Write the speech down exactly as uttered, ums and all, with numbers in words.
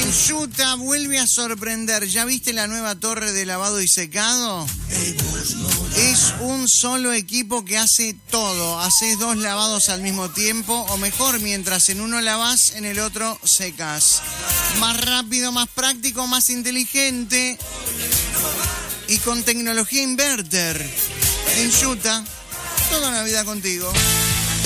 Enjuta vuelve a sorprender. ¿Ya viste la nueva torre de lavado y secado? Es un solo equipo que hace todo. Haces dos lavados al mismo tiempo, o mejor, mientras en uno lavas, en el otro secas. Más rápido, más práctico, más inteligente y con tecnología inverter. Enjuta, toda una vida contigo.